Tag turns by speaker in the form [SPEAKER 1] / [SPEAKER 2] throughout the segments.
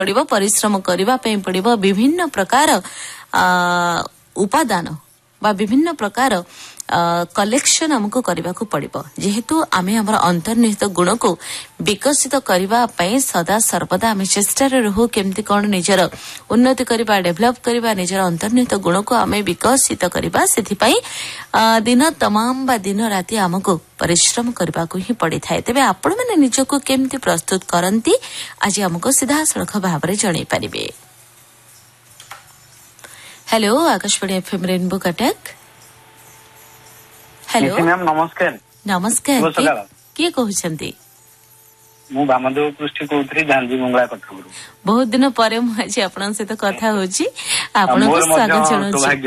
[SPEAKER 1] पड़िबो परिश्रम करबा पई पड़िबो विभिन्न प्रकार उपादान बा विभिन्न प्रकार कलेक्शन हमको करबा को पड़िबो जेहेतु आमे हमर अंतर्निहित गुण को विकसित करबा पई सदा सर्वदा आमे चेष्टा रे रहू केमति कोन निजर उन्नति करबा डेवलप करबा निजर अंतर्निहित गुण को आमे विकसित करबा सेथि पई दिन तमाम बा दिन राति हमको परिश्रम करबा को ही पड़ी थाए तबे आपण माने निज को केमति प्रस्तुत करंती आज हमको सीधा सड़क भाबरे जणै परिबे। Hello Akashvani FM rainbow Cuttack. Hello
[SPEAKER 2] ma'am नमस्कार।
[SPEAKER 1] नमस्कार किए कहउछंती?
[SPEAKER 2] मु बामदेव पृष्ठी कोथरी झांजी मंगला कटकरू।
[SPEAKER 1] बहुत दिन परे मु आज आपन से तो कथा होची आपन को स्वागत जणाउची।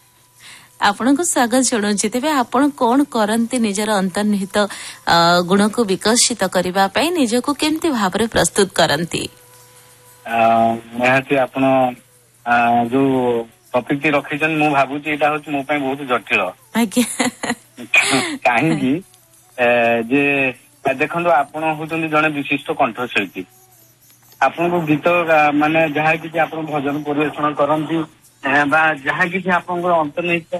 [SPEAKER 1] आपन को स्वागत जणाउची तबे आपन कोन करंती निजर अंतर्निहित गुण को विकसित करबा पई निज को केमति भाबरे प्रस्तुत करंती?
[SPEAKER 2] निहाती आपन जो टॉपिक रखिछन मु भाबुची एटा होची मो पई बहुत जटिल।
[SPEAKER 1] आज्ञा
[SPEAKER 2] काहेकि जे देखो आपण होचंदी जने विशिष्ट कंठशिल्पी आपन को गीत माने जहा कि आपण भजन परिवेषण करंती बा जहा कि आपण अंतर्निहित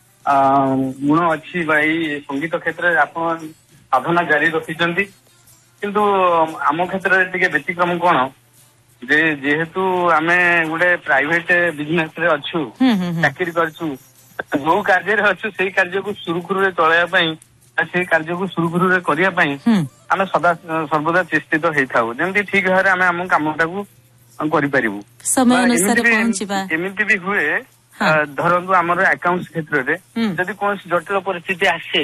[SPEAKER 2] गुण अच्छी भाई संगीत क्षेत्र में आपण साधना जारी रखिछंती किंतु आम क्षेत्र में टिके व्यतिक्रम कोन जे जेहेतु आमे गुडे प्राइवेट बिजनेस रे अच्छू चाकरी करछु जो कार्य रे अच्छू सेही कार्य को सुरखुरु रे चलाया पई से कार्य को सुरखुरु रे करिया पई आमे सदा सर्वदा चेष्टित हेइ थाउ जेमति ठीक भारे आमे हम कामटा को करि परिबु
[SPEAKER 1] समय अनुसार पहुंचबा
[SPEAKER 2] एमिति भी हुए धरंतु हमर अकाउंट्स क्षेत्र रे जदि कोन जटिल परिस्थिति आसे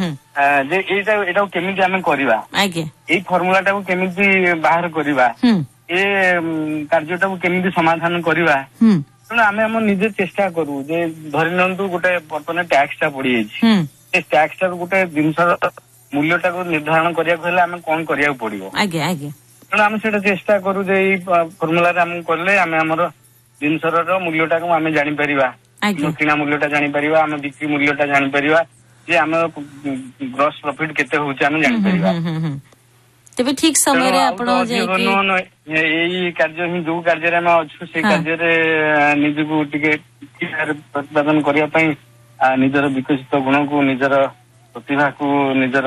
[SPEAKER 2] जे एटा केमिति आमे करिबा
[SPEAKER 1] आगे
[SPEAKER 2] ए फार्मूला टा को केमिति बाहर करिबा ए कार्यटा को केमिति समाधान करिबा तेणु आमे हम निजे चेष्टा करू जे धरि नंतु गोटे वर्तमान टैक्स टा पड़ी अछि ए टैक्स टा गोटे जिनसर मूल्यटा को निर्धारण करिया हेले आमे कोन करिया पड़िबो
[SPEAKER 1] आगे आगे
[SPEAKER 2] तेणु आमे सेटा चेष्टा करू जे ई फार्मूला रे हम करले आमे हमर जिनसर मूल्यटा को आमे जानि परिबा किना मूल्यटा जानि परिबा आमे बिक्री मूल्यटा जानि परिबा जे आमे ग्रॉस प्रॉफिट केते होउछ आमे जानि परिबा
[SPEAKER 1] तबे ठीक समय रे आपण जाय कि
[SPEAKER 2] एई कार्य ही जो कार्य रे हम अछु से कार्य रे निज को टिके प्रतिपादन करिया पई निजर विकसित गुण को निजर प्रतिभा को निजर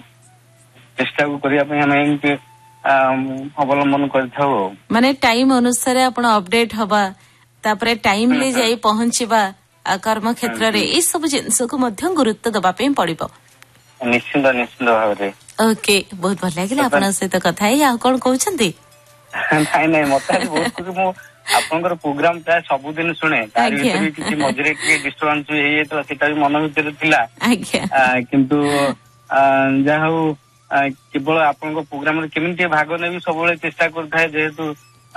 [SPEAKER 2] चेष्टा को करिया पई हम एंते अवलंबन करथाओ
[SPEAKER 1] माने टाइम अनुसार आपण अपडेट हबा तापरे टाइमली जाई पहुंचबा कर्म क्षेत्र रे ए सब जिंस को मध्य गुरुत्व दबा पे पड़िबो
[SPEAKER 2] निश्चित भाव रे।
[SPEAKER 1] ओके बहुत भल लागिला आपण से तो कथा है आ कोन कहउछंती?
[SPEAKER 2] नाही नाही मते बहुत कुछ मो आपनकर प्रोग्राम प्राय सब दिन सुने तारि भी किछि मजरे के डिस्टर्बेंस हे तो सेटा भी मन भीतर थिला आज्ञा किंतु जा हो केवल आपनकर प्रोग्राम रे केमिति भाग नेबी सब बेले चेष्टा करथाय जेहेतु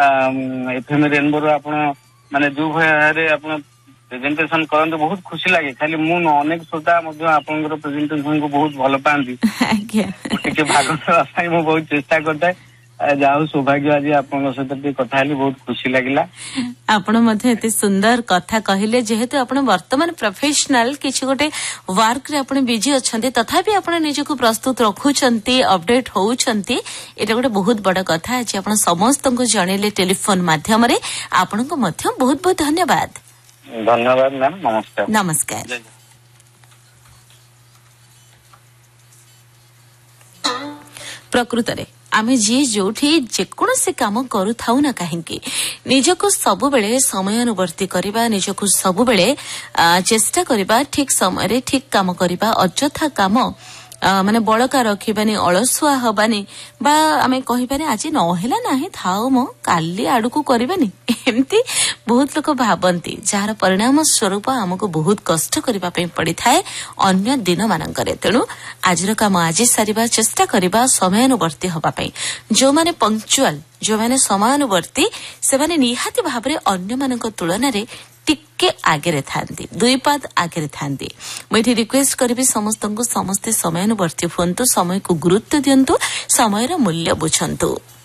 [SPEAKER 2] एफएम रेनबो रो आपण माने जो भयारे आपण प्रेजेंटेशन करन बहुत खुशी लागे खाली मु अनेक श्रोता मध्ये आपनकर प्रेजेंटेशन को बहुत भल पांती
[SPEAKER 1] आज्ञा
[SPEAKER 2] टिके भाग नबाई मु बहुत चेष्टा करथाय जाऊ सौभाग्य आज आपन सहित कथा हेली बहुत खुशी लागिला।
[SPEAKER 1] आपण मध्ये एते सुंदर कथा कहिले जेहेतु आपण वर्तमान प्रोफेशनल किछि गोटे वर्क रे आपण बिजी अछंती तथापि आपण निज को प्रस्तुत रखुछंती अपडेट होउछंती एटा गोटे बहुत बड़ कथा अछि आपण समस्त को जणेले टेलीफोन माध्यम रे आपण को मध्य बहुत बहुत धन्यवाद।
[SPEAKER 2] धन्यवाद मैम नमस्कार।
[SPEAKER 1] नमस्कार। प्रकृत रे आमे जी जोठी जेकोसी काम करू थाउ ना काहेकि निजको सब बेले समय अनुवर्ती करबा निजको सब बेले चेष्टा करबा ठीक समय रे ठीक काम करबा अजथा काम माने बळका रखिबानी अलसुआ हबानी बा आमे कहि पारे आज न हेला नाही थाओ मो काली आडू को करबानी एम्ति बहुत लोक भाबंती जार परिणाम स्वरूप हमको बहुत कष्ट करबा पे पड़ी थाए अन्य दिन मानकरे तेनु आजिर काम आज सारिबा चेष्टा करबा समय अनुवर्ती हबा पे जो माने पंक्चुअल जो माने समानुवर्ती से माने निहाती भाबरे अन्य मानक तुलना रे टिके आगे थांती दुई पाद आगे थांती मुझे रिक्वेस्ट करी समस्त को समस्ते समय अनुवर्ती हुंतु समय को गुरुत्व दिंतु समय मूल्य बुझंतु।